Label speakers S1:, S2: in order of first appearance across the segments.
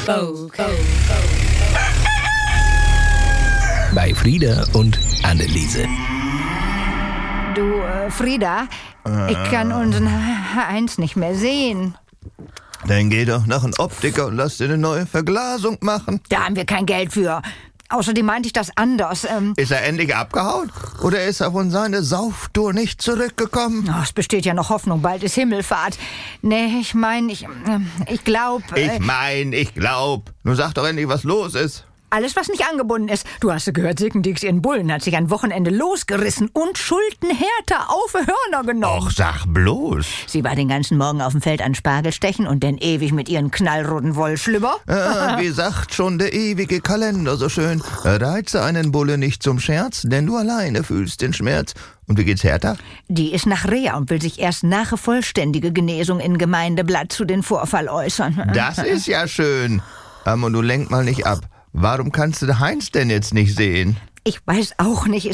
S1: Bei Frieda und Anneliese.
S2: Du, Frieda, ich kann unseren Heinz nicht mehr sehen.
S3: Dann geh doch nach einem Optiker und lass dir eine neue Verglasung machen.
S2: Da haben wir kein Geld für. Außerdem meinte ich das anders.
S3: Ist er endlich abgehauen? Oder ist er von seiner Sauftour nicht zurückgekommen?
S2: Es besteht ja noch Hoffnung, bald ist Himmelfahrt. Nee, ich meine, ich glaube...
S3: Ich glaub. Nun sag doch endlich, was los ist.
S2: Alles, was nicht angebunden ist. Du hast gehört, Sickendix, ihren Bullen hat sich ein Wochenende losgerissen und Schuldenhärter auf Hörner genommen.
S3: Och, sag bloß.
S2: Sie war den ganzen Morgen auf dem Feld an Spargel stechen und dann ewig mit ihren knallroten Wollschlüpper.
S3: Wie sagt schon der ewige Kalender so schön, reize einen Bulle nicht zum Scherz, denn du alleine fühlst den Schmerz. Und wie geht's Hertha?
S2: Die ist nach Reha und will sich erst nach vollständiger Genesung in Gemeindeblatt zu den Vorfall äußern.
S3: Das ist ja schön. Und du lenk mal nicht ab. Warum kannst du Heinz denn jetzt nicht sehen?
S2: Ich weiß auch nicht.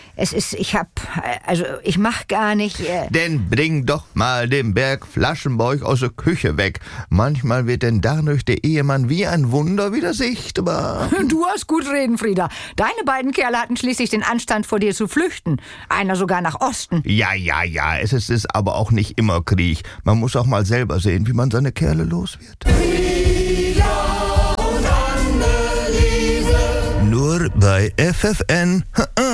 S2: Ich mach gar nicht...
S3: Denn bring doch mal den Berg Flaschenbauch aus der Küche weg. Manchmal wird denn dadurch der Ehemann wie ein Wunder wieder sichtbar.
S2: Du hast gut reden, Frieda. Deine beiden Kerle hatten schließlich den Anstand, vor dir zu flüchten. Einer sogar nach Osten.
S3: Ja. Es ist aber auch nicht immer Krieg. Man muss auch mal selber sehen, wie man seine Kerle los wird. Nur bei FFN.